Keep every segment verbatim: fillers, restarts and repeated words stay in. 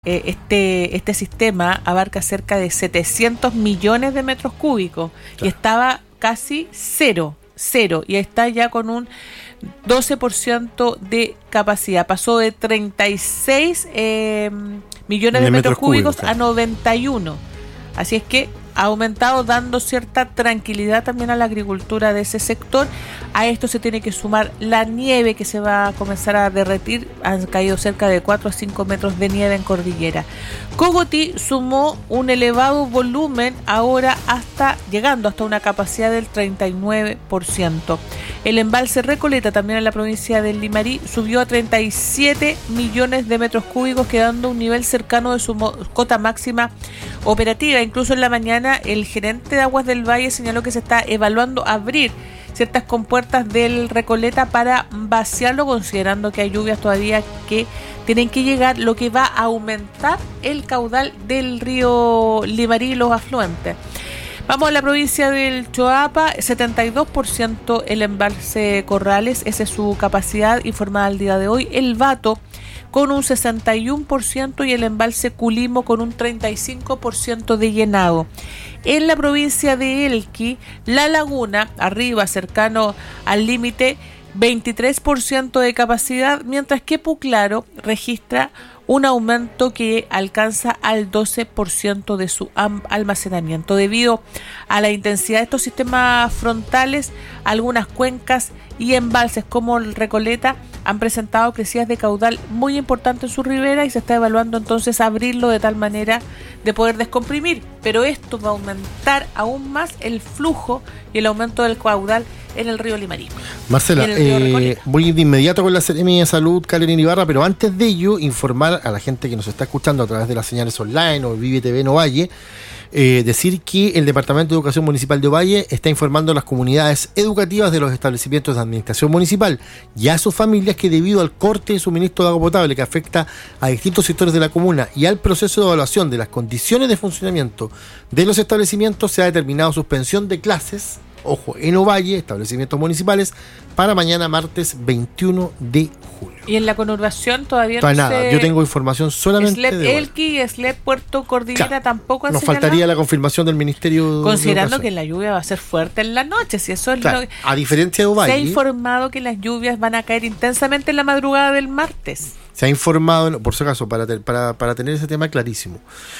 Eh, este, este sistema abarca cerca de setecientos millones de metros cúbicos, claro, y estaba casi cero, cero, y está ya con un doce por ciento de capacidad. Pasó de treinta y seis eh, millones de, de metros, metros cúbicos, cúbicos a noventa y uno. Así es que ha aumentado, dando cierta tranquilidad también a la agricultura de ese sector. A esto se tiene que sumar la nieve que se va a comenzar a derretir. Han caído cerca de cuatro a cinco metros de nieve en cordillera. Cogotí sumó un elevado volumen, ahora hasta llegando hasta una capacidad del treinta y nueve por ciento. El embalse Recoleta, también en la provincia del Limarí, subió a treinta y siete millones de metros cúbicos, quedando a un nivel cercano de su cota máxima operativa. Incluso en la mañana el gerente de Aguas del Valle señaló que se está evaluando abrir ciertas compuertas del Recoleta para vaciarlo, considerando que hay lluvias todavía que tienen que llegar, lo que va a aumentar el caudal del río Limarí y los afluentes. Vamos a la provincia del Choapa, setenta y dos por ciento el embalse Corrales, esa es su capacidad informada al día de hoy. El Bato con un sesenta y uno por ciento y el embalse Culimo con un treinta y cinco por ciento de llenado. En la provincia de Elqui, La Laguna, arriba, cercano al límite, veintitrés por ciento de capacidad, mientras que Puclaro registra un aumento que alcanza al doce por ciento de su almacenamiento. Debido a la intensidad de estos sistemas frontales, algunas cuencas y embalses como el Recoleta han presentado crecidas de caudal muy importantes en su ribera y se está evaluando entonces abrirlo de tal manera de poder descomprimir, pero esto va a aumentar aún más el flujo y el aumento del caudal en el río Limarí. Marcela, eh, voy de inmediato con la Seremi de Salud, Karen Ibarra, pero antes de ello, informar a la gente que nos está escuchando a través de las señales online o Vive T V en Ovalle, eh, decir que el Departamento de Educación Municipal de Ovalle está informando a las comunidades educativas de los establecimientos de administración municipal y a sus familias que debido al corte de suministro de agua potable que afecta a distintos sectores de la comuna y al proceso de evaluación de las condiciones de funcionamiento de los establecimientos, se ha determinado suspensión de clases, ojo, en Ovalle, establecimientos municipales, para mañana martes veintiuno de julio. Y en la conurbación todavía no, no nada. se... Yo tengo información solamente SLEP de Elqui y SLEP Puerto Cordillera, claro, tampoco han nos señalado. Faltaría la confirmación del Ministerio considerando de que la lluvia va a ser fuerte en la noche, si eso es, claro, lo... a diferencia de Ovalle, se ha informado que las lluvias van a caer intensamente en la madrugada del martes. Se ha informado, por si acaso, para, para, para tener ese tema clarísimo.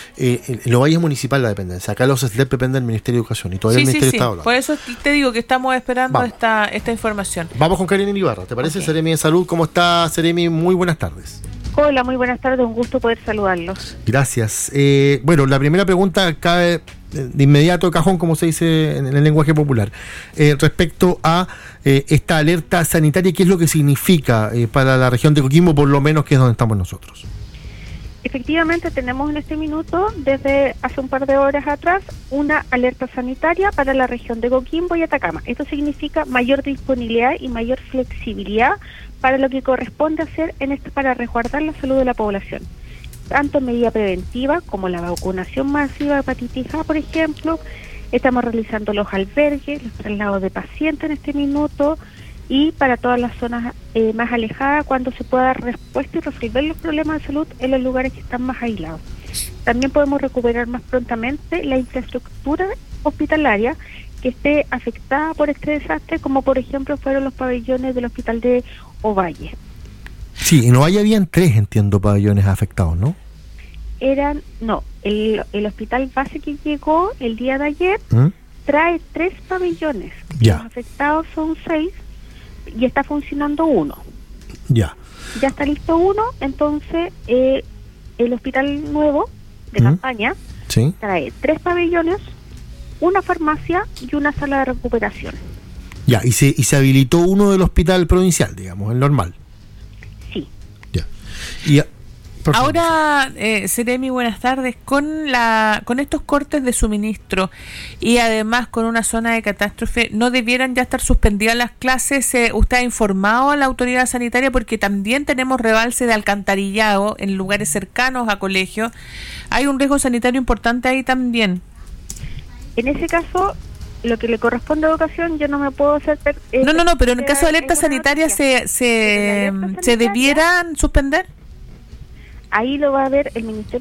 Eh, en Ovalle es municipal la dependencia. Acá los SLEP dependen del Ministerio de Educación y todavía sí, el Ministerio sí, está sí. hablando. Por eso te digo que estamos esperando esta, esta información. Vamos con Karen Ibarra, ¿te parece? Okay. Seremi de Salud, ¿cómo está, Seremi? Muy buenas tardes. Hola, muy buenas tardes, un gusto poder saludarlos. Gracias. Eh, bueno, la primera pregunta cabe de inmediato de cajón, como se dice en el lenguaje popular, eh, respecto a eh, esta alerta sanitaria. ¿Qué es lo que significa eh, para la región de Coquimbo, por lo menos que es donde estamos nosotros? Efectivamente, tenemos en este minuto, desde hace un par de horas atrás, una alerta sanitaria para la región de Coquimbo y Atacama. Esto significa mayor disponibilidad y mayor flexibilidad para lo que corresponde hacer en esto para resguardar la salud de la población, tanto en medida preventiva como la vacunación masiva de hepatitis A, por ejemplo. Estamos realizando los albergues, los traslados de pacientes en este minuto, y para todas las zonas eh, más alejadas, cuando se pueda dar respuesta y resolver los problemas de salud en los lugares que están más aislados. También podemos recuperar más prontamente la infraestructura hospitalaria que esté afectada por este desastre, como por ejemplo fueron los pabellones del hospital de Ovalle. Sí, en Ovalle habían tres, entiendo, pabellones afectados, ¿no? Eran, no, el, el hospital base que llegó el día de ayer ¿Mm? trae tres pabellones. Ya. Los afectados son seis y está funcionando uno. Ya. Ya está listo uno, entonces eh, el hospital nuevo de ¿Mm? campaña ¿Sí? trae tres pabellones, una farmacia y una sala de recuperación. Ya, y se, y se habilitó uno del hospital provincial, digamos, el normal. Sí. Ya. Y a, Ahora, eh, Seremi, buenas tardes. Con la con estos cortes de suministro y además con una zona de catástrofe, ¿no debieran ya estar suspendidas las clases? Eh, ¿Usted ha informado a la autoridad sanitaria? Porque también tenemos rebalse de alcantarillado en lugares cercanos a colegios. Hay un riesgo sanitario importante ahí también. En ese caso, lo que le corresponde a educación, yo no me puedo hacer... Eh, no, no, no, pero en el caso de alerta sanitaria, ¿se, se, alerta ¿se sanitaria, debieran suspender? ahí lo va a ver el Ministerio